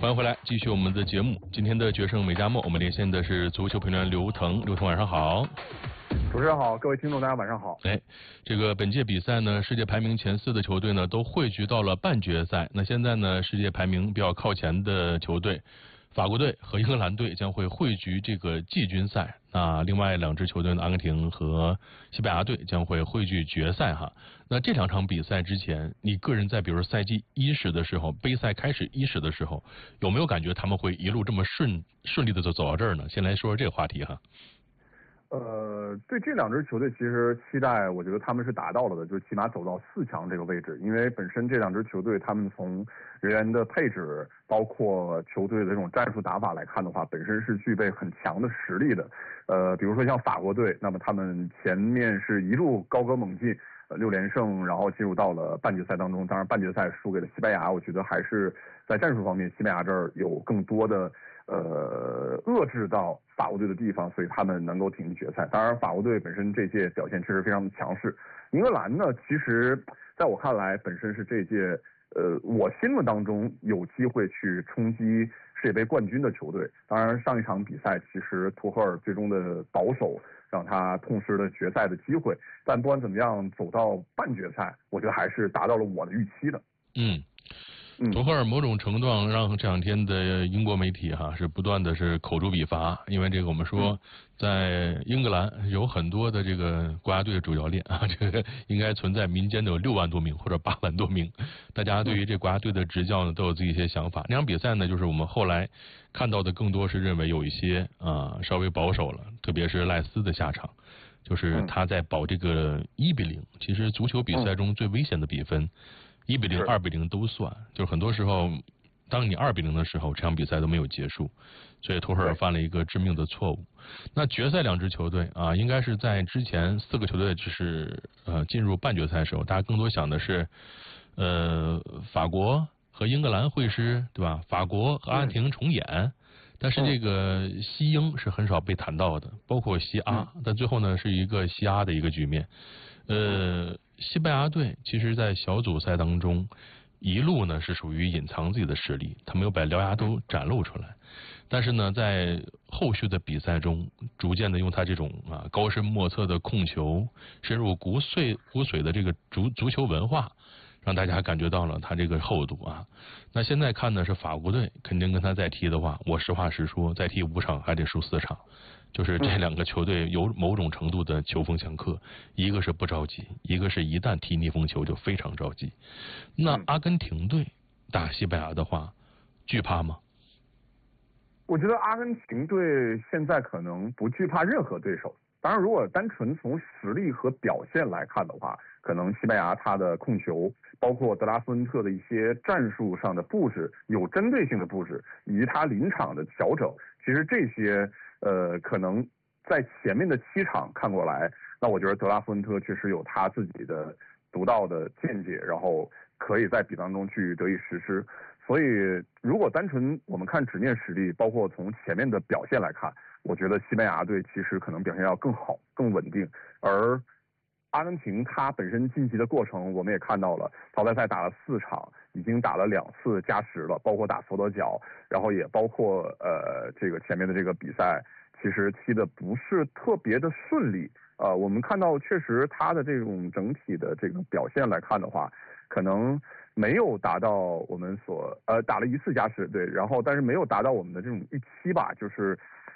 欢迎回来，继续我们的节目。今天的决胜美加墨，我们连线的是足球评论员刘腾。刘腾晚上好。 主持人好，各位听众大家晚上好。 这个本届比赛呢，世界排名前4的球队呢都汇聚到了半决赛。那现在呢，世界排名比较靠前的球队，法国队和英格兰队将会汇聚这个季军赛。那另外2支球队呢，阿根廷和西班牙队将会汇聚决赛哈。那这2场比赛之前，你个人在比如赛季伊始的时候，杯赛开始伊始的时候，有没有感觉他们会一路这么顺利的走到这儿呢？先来说说这个话题哈。 对这2支球队其实期待，我觉得他们是达到了的，就起码走到4强这个位置。因为本身这2支球队，他们从人员的配置，包括球队的这种战术打法来看的话，本身是具备很强的实力的。比如说像法国队，那么他们前面是一路高歌猛进，6连胜，然后进入到了半决赛当中。当然，半决赛输给了西班牙，我觉得还是在战术方面，西班牙这儿有更多的遏制到法国队的地方，所以他们能够挺进决赛。当然，法国队本身这届表现确实非常的强势。英格兰呢，其实在我看来，本身是这届我心目当中有机会去冲击世界杯冠军的球队。当然，上一场比赛其实图赫尔最终的保守让他痛失了决赛的机会，但不管怎么样，走到半决赛，我觉得还是达到了我的预期的。 图赫尔某种程度上让这2天的英国媒体是不断的是口诛笔伐，因为这个我们说在英格兰有很多的这个国家队的主教练这个应该存在民间的有6万多名或者8万多名，大家对于这国家队的执教呢都有自己一些想法。那场比赛呢，就是我们后来看到的更多是认为有一些稍微保守了，特别是赖斯的下场，就是他在保这个1-0。其实足球比赛中最危险的比分1-0、2-0都算，就是很多时候，当你2-0的时候，这场比赛都没有结束，所以图赫尔犯了一个致命的错误。那决赛2支球队应该是在之前4个球队就是进入半决赛的时候，大家更多想的是法国和英格兰会师，对吧？法国和阿根廷重演。但是这个西英是很少被谈到的，包括西阿，但最后呢是一个西阿的一个局面。西班牙队其实在小组赛当中一路呢是属于隐藏自己的实力，他没有把獠牙都展露出来。但是呢，在后续的比赛中，逐渐的用他这种高深莫测的控球，深入骨髓的这个足球文化，让大家感觉到了他这个厚度那现在看呢，是法国队肯定跟他再踢的话，我实话实说，再踢5场还得输4场。就是这2个球队有某种程度的球风相克，一个是不着急，一个是一旦踢逆风球就非常着急。那阿根廷队打西班牙的话，惧怕吗？ 我觉得阿根廷队现在可能不惧怕任何对手。当然，如果单纯从实力和表现来看的话，可能西班牙他的控球，包括德拉夫恩特的一些战术上的布置，有针对性的布置，以及他临场的调整，其实这些可能在前面的7场看过来，那我觉得德拉夫恩特确实有他自己的独到的见解，然后可以在比当中去得以实施。所以如果单纯我们看纸面实力，包括从前面的表现来看，我觉得西班牙队其实可能表现要更好更稳定。而阿根廷他本身晋级的过程我们也看到了，淘汰赛打了4场，已经打了2次加时了，包括打佛得角，然后也包括这个前面的这个比赛其实踢的不是特别的顺利。我们看到确实他的这种整体的这个表现来看的话，可能没有达到我们所打了1次加时，对，然后但是没有达到我们的这种预期吧，就是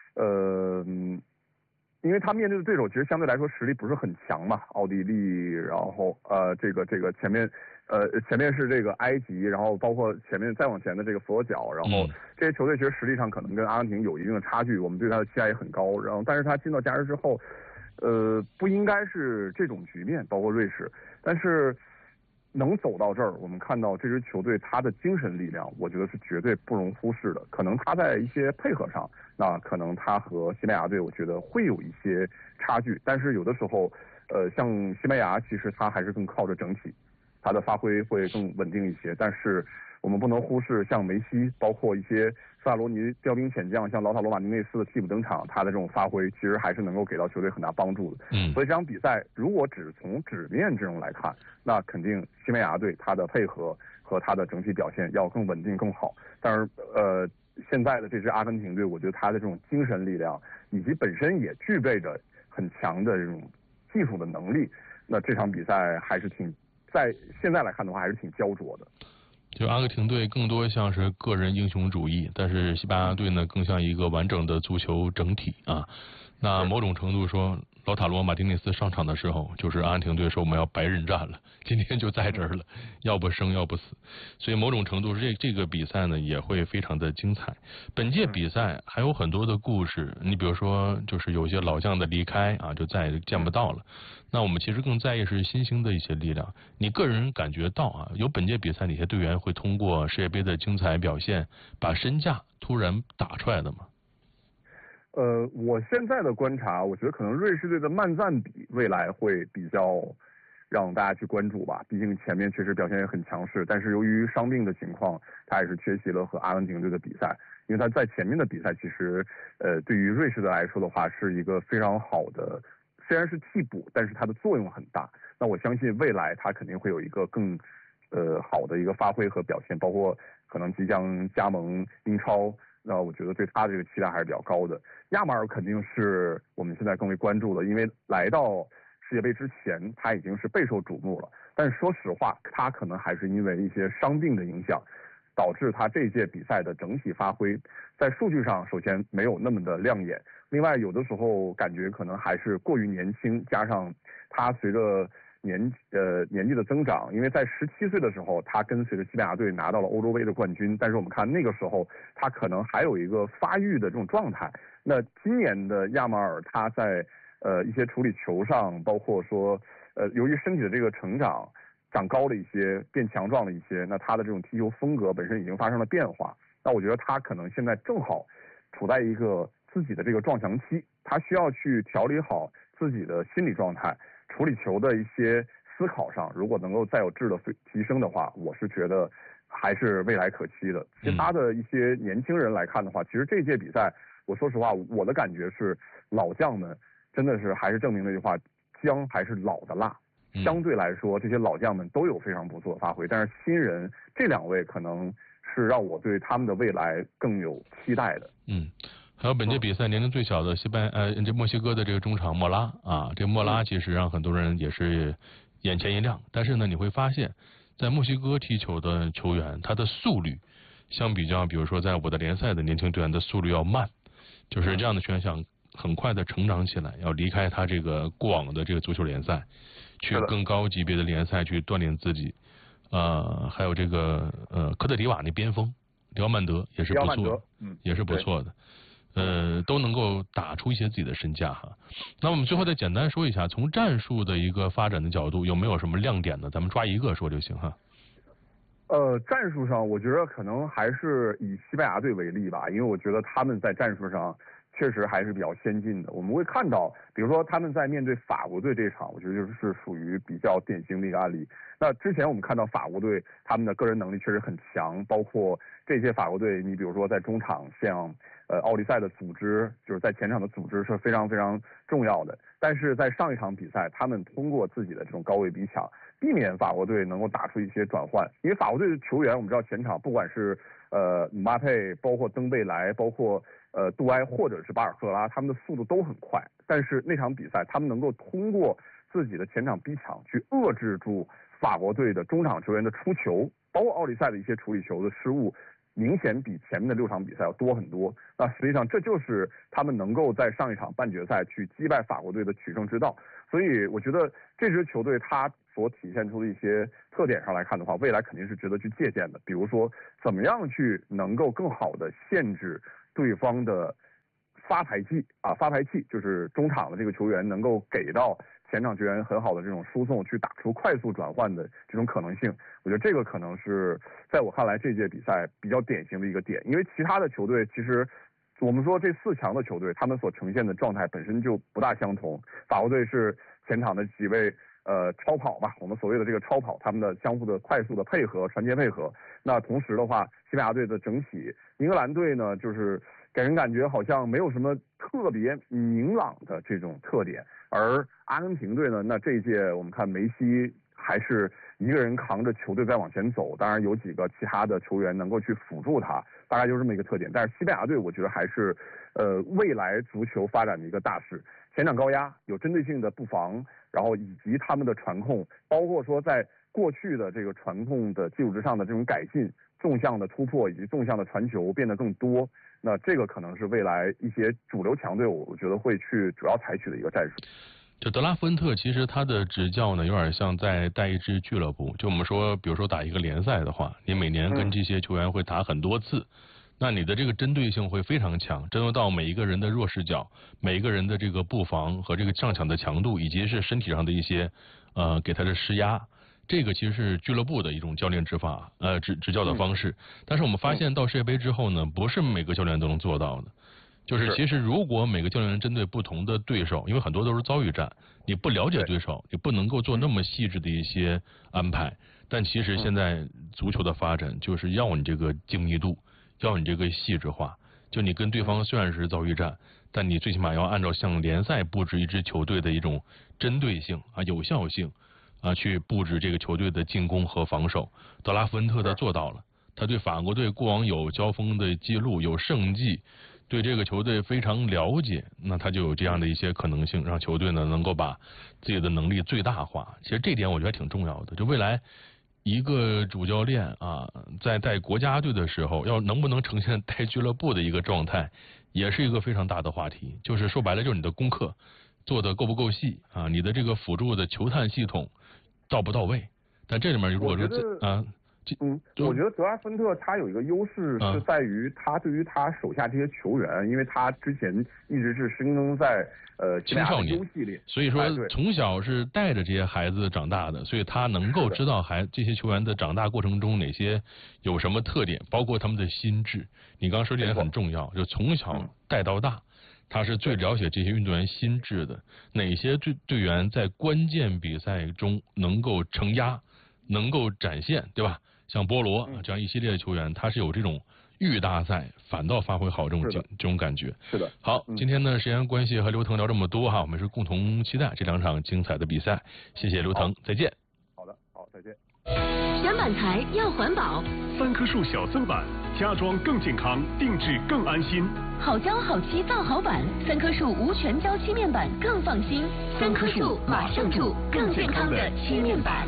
因为他面对的对手其实相对来说实力不是很强嘛，奥地利，然后这个前面是这个埃及，然后包括前面再往前的这个佛得角，然后这些球队其实实力上可能跟阿根廷有一定的差距，我们对他的期待也很高，然后但是他进到加时之后，不应该是这种局面，包括瑞士，但是能走到这儿，我们看到这支球队他的精神力量，我觉得是绝对不容忽视的。可能他在一些配合上，那可能他和西班牙队，我觉得会有一些差距。但是有的时候，像西班牙，其实他还是更靠着整体，他的发挥会更稳定一些。但是我们不能忽视像梅西，包括一些斯卡罗尼调兵遣将，像劳塔罗马尼内斯的替补登场，他的这种发挥其实还是能够给到球队很大帮助的。所以这场比赛如果只从纸面阵容来看，那肯定西班牙队他的配合和和他的整体表现要更稳定更好。但是现在的这支阿根廷队，我觉得他的这种精神力量以及本身也具备着很强的这种技术的能力，那这场比赛还是在现在来看的话还是挺焦灼的。 就阿根廷队更多像是个人英雄主义，但是西班牙队呢更像一个完整的足球整体啊。那某种程度说，老塔罗马丁内斯上场的时候，就是阿根廷队说我们要白刃战了，今天就在这儿了，要不生要不死。所以某种程度这个比赛呢也会非常的精彩。本届比赛还有很多的故事，你比如说就是有些老将的离开啊，就再也见不到了。那我们其实更在意是新兴的一些力量。你个人感觉到啊，有本届比赛哪些队员会通过世界杯的精彩表现，把身价突然打出来的吗？ 我现在的观察，我觉得可能瑞士队的曼赞比未来会比较让大家去关注吧。毕竟前面确实表现也很强势，但是由于伤病的情况，他也是缺席了和阿根廷队的比赛。因为他在前面的比赛，其实对于瑞士队来说的话，是一个非常好的，虽然是替补，但是它的作用很大。那我相信未来他肯定会有一个更好的一个发挥和表现，包括可能即将加盟英超。那我觉得对他这个期待还是比较高的。亚马尔肯定是我们现在更为关注的，因为来到世界杯之前他已经是备受瞩目了。但是说实话，他可能还是因为一些伤病的影响，导致他这届比赛的整体发挥在数据上首先没有那么的亮眼。另外有的时候感觉可能还是过于年轻，加上他随着年纪的增长，因为在17岁的时候，他跟随着西班牙队拿到了欧洲杯的冠军，但是我们看那个时候他可能还有一个发育的这种状态。那今年的亚马尔，他在一些处理球上，包括说由于身体的这个成长，长高了一些，变强壮了一些，那他的这种踢球风格本身已经发生了变化。那我觉得他可能现在正好处在一个自己的这个撞墙期，他需要去调理好自己的心理状态。处理球的一些思考上，如果能够再有质的提升的话，我是觉得还是未来可期的。其他的一些年轻人来看的话，其实这届比赛，我说实话，我的感觉是老将们真的是还是证明那句话，姜还是老的辣。相对来说，这些老将们都有非常不错的发挥，但是新人这两位可能是让我对他们的未来更有期待的。 还有本届比赛年龄最小的这墨西哥的这个中场莫拉啊，这莫拉其实让很多人也是眼前一亮。但是呢，你会发现在墨西哥踢球的球员，他的速率相比较，比如说在我的联赛的年轻队员的速率要慢，就是这样的球员想很快的成长起来，要离开他这个过往的这个足球联赛，去更高级别的联赛去锻炼自己。还有这个科特迪瓦那边锋里奥曼德也是不错，也是不错的。都能够打出一些自己的身价哈。那我们最后再简单说一下，从战术的一个发展的角度，有没有什么亮点呢？咱们抓一个说就行哈。 战术上，我觉得可能还是以西班牙队为例吧，因为我觉得他们在战术上确实还是比较先进的。我们会看到，比如说他们在面对法国队这场，我觉得就是属于比较典型的一个案例。那之前我们看到法国队他们的个人能力确实很强，包括这些法国队，你比如说在中场像奥利赛的组织，就是在前场的组织是非常非常重要的。但是在上一场比赛，他们通过自己的这种高位逼抢，避免法国队能够打出一些转换。因为法国队的球员，我们知道前场不管是姆巴佩，包括登贝莱，包括杜埃或者是巴尔赫拉，他们的速度都很快。但是那场比赛，他们能够通过自己的前场逼抢去遏制住法国队的中场球员的出球，包括奥利赛的一些处理球的失误，明显比前面的6场比赛要多很多。那实际上这就是他们能够在上一场半决赛去击败法国队的取胜之道。所以我觉得这支球队它所体现出的一些特点上来看的话，未来肯定是值得去借鉴的。比如说怎么样去能够更好的限制对方的发牌器就是中场的这个球员能够给到前场球员很好的这种输送，去打出快速转换的这种可能性。我觉得这个可能是在我看来这届比赛比较典型的一个点。因为其他的球队其实我们说这4强的球队，他们所呈现的状态本身就不大相同。法国队是前场的几位超跑吧，我们所谓的这个超跑，他们的相互的快速的配合、传接配合。那同时的话，西班牙队的整体，英格兰队呢，就是给人感觉好像没有什么特别明朗的这种特点。而阿根廷队呢，那这一届我们看梅西还是一个人扛着球队在往前走，当然有几个其他的球员能够去辅助他，大概就是这么一个特点。但是西班牙队我觉得还是未来足球发展的一个大势，前场高压，有针对性的布防，然后以及他们的传控，包括说在过去的这个传控的基础之上的这种改进，纵向的突破以及纵向的传球变得更多，那这个可能是未来一些主流强队我觉得会去主要采取的一个战术。 就德拉福恩特，其实他的执教呢，有点像在带一支俱乐部。就我们说，比如说打一个联赛的话，你每年跟这些球员会打很多次，那你的这个针对性会非常强，针对到每一个人的弱势角，每一个人的这个布防和这个上抢的强度，以及是身体上的一些给他的施压。这个其实是俱乐部的一种教练执教的方式。但是我们发现到世界杯之后呢，不是每个教练都能做到的。就是其实如果每个教练针对不同的对手，因为很多都是遭遇战，你不了解对手，你不能够做那么细致的一些安排。但其实现在足球的发展就是要你这个精密度，要你这个细致化。就你跟对方虽然是遭遇战，但你最起码要按照像联赛布置一支球队的一种针对性有效性去布置这个球队的进攻和防守。德拉福恩特他做到了，他对法国队过往有交锋的记录，有胜绩，对这个球队非常了解，那他就有这样的一些可能性，让球队呢能够把自己的能力最大化。其实这点我觉得挺重要的。就未来一个主教练在带国家队的时候，要能不能呈现带俱乐部的一个状态，也是一个非常大的话题。就是说白了，就是你的功课做的够不够细你的这个辅助的球探系统到不到位。但这里面如果说我觉得德拉芬特他有一个优势是在于他对于他手下这些球员，因为他之前一直是深耕在青少年 U 系列， 所以说从小是带着这些孩子长大的，所以他能够知道这些球员的长大过程中哪些有什么特点，包括他们的心智。你刚刚说这点很重要，就从小带到大，他是最了解这些运动员心智的，哪些队员在关键比赛中能够承压，能够展现，对吧？像波罗这样一系列的球员，他是有这种遇大赛反倒发挥好这种感觉。 是的。 好，今天呢时间关系和刘腾聊这么多我们是共同期待这2场精彩的比赛。谢谢刘腾，再见。 好的，好，再见。 选板材要环保 ，3棵树小色板，家装更健康，定制更安心。 好胶好漆造好板，3棵树无全胶漆面板更放心。3棵树马上住更健康的漆面板。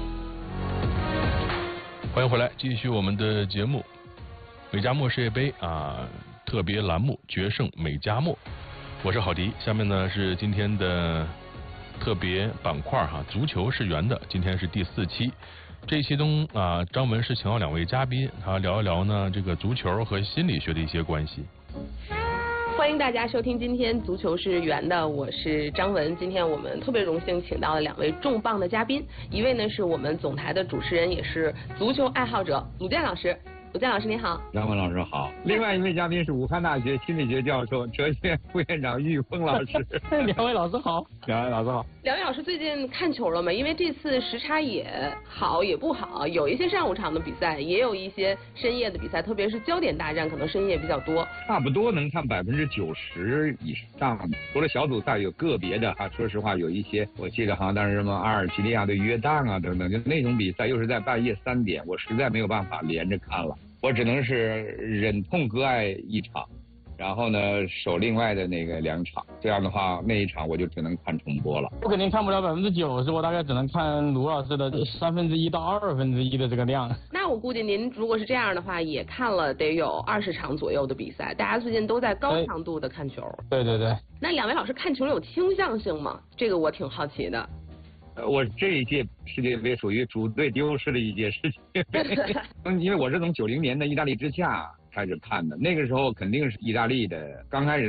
欢迎回来，继续我们的节目。美加墨世界杯特别栏目决胜美加墨，我是郝迪。下面呢是今天的特别板块足球是圆的，今天是第4期。这一期中张文是请到2位嘉宾聊一聊呢这个足球和心理学的一些关系。 欢迎大家收听今天足球是圆的，我是张文。今天我们特别荣幸请到了2位重磅的嘉宾，一位呢是我们总台的主持人，也是足球爱好者鲁健老师。鲁健老师您好。 张文老师好。另外一位嘉宾是武汉大学心理学教授、哲学院副院长郁峰老师。 2位老师好。 2位老师好。 2位老师最近看球了吗？因为这次时差也好也不好，有一些上午场的比赛，也有一些深夜的比赛，特别是焦点大战可能深夜比较多。 差不多能看90%以上，除了小组赛有个别的说实话有一些，我记得好像当时什么阿尔及利亚对约旦等等，就那种比赛又是在半夜3点，我实在没有办法连着看了，我只能是忍痛割爱一场，然后呢守另外的那个2场，这样的话那一场我就只能看重播了。 我肯定看不了90%，我大概只能看卢老师的1/3到1/2的这个量。 那我估计您如果是这样的话，也看了得有20场左右的比赛。大家最近都在高强度的看球。 对对对。 那2位老师看球有倾向性吗？这个我挺好奇的。 我这一届世界杯属于主队丢失的一届世界杯，因为我是从90年的意大利之夏开始看的，那个时候肯定是意大利的，刚开始